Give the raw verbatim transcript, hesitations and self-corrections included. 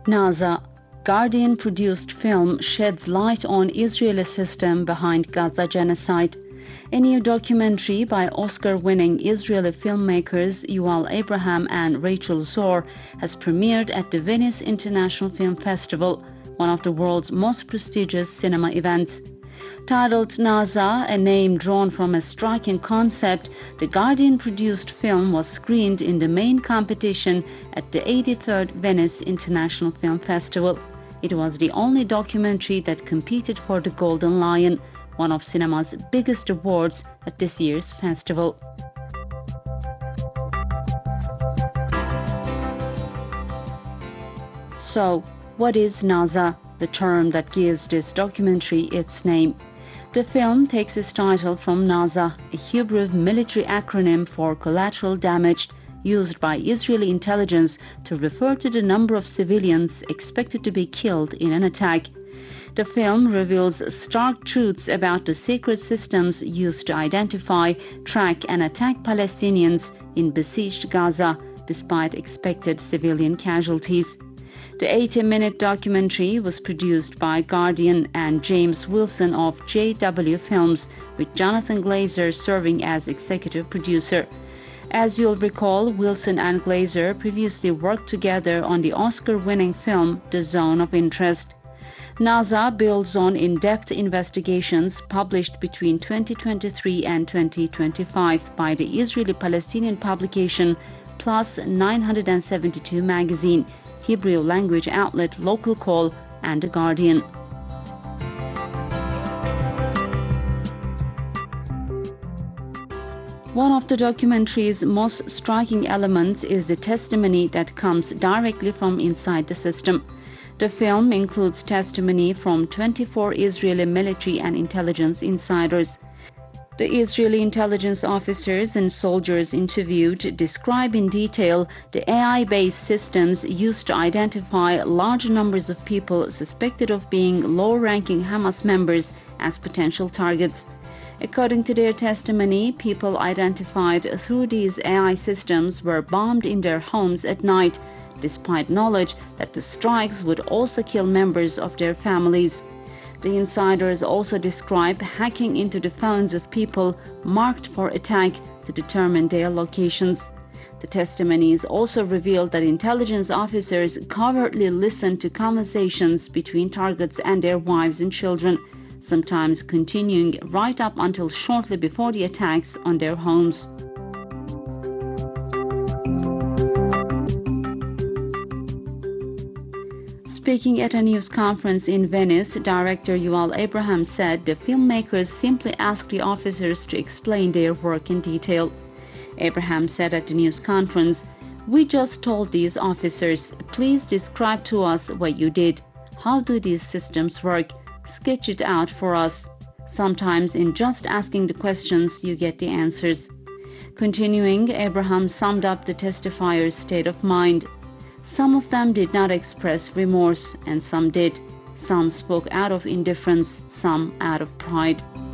NASA Guardian-produced film sheds light on Israeli system behind Gaza genocide. A new documentary by Oscar-winning Israeli filmmakers Yuval Abraham and Rachel Zor has premiered at the Venice International Film Festival, one of the world's most prestigious cinema events. Titled NASA, a name drawn from a striking concept, the Guardian-produced film was screened in the main competition at the eighty-third Venice International Film Festival. It was the only documentary that competed for the Golden Lion, one of cinema's biggest awards at this year's festival. So, what is NASA, the term that gives this documentary its name? The film takes its title from NASA, a Hebrew military acronym for collateral damage, used by Israeli intelligence to refer to the number of civilians expected to be killed in an attack. The film reveals stark truths about the secret systems used to identify, track and attack Palestinians in besieged Gaza, despite expected civilian casualties. The eighty-minute documentary was produced by Guardian and James Wilson of J W Films, with Jonathan Glazer serving as executive producer. As you'll recall, Wilson and Glazer previously worked together on the Oscar-winning film The Zone of Interest. NASA builds on in-depth investigations published between twenty twenty-three and twenty twenty-five by the Israeli-Palestinian publication Plus nine hundred seventy-two magazine, Hebrew language outlet Local Call, and The Guardian. One of the documentary's most striking elements is the testimony that comes directly from inside the system. The film includes testimony from twenty-four Israeli military and intelligence insiders. The Israeli intelligence officers and soldiers interviewed describe in detail the A I-based systems used to identify large numbers of people suspected of being low-ranking Hamas members as potential targets. According to their testimony, people identified through these A I systems were bombed in their homes at night, despite knowledge that the strikes would also kill members of their families. The insiders also describe hacking into the phones of people marked for attack to determine their locations. The testimonies also revealed that intelligence officers covertly listened to conversations between targets and their wives and children, sometimes continuing right up until shortly before the attacks on their homes. Speaking at a news conference in Venice, director Yuval Abraham said the filmmakers simply asked the officers to explain their work in detail. Abraham said at the news conference, "We just told these officers, please describe to us what you did. How do these systems work? Sketch it out for us." Sometimes in just asking the questions, you get the answers. Continuing, Abraham summed up the testifiers' state of mind. Some of them did not express remorse, and some did. Some spoke out of indifference, some out of pride.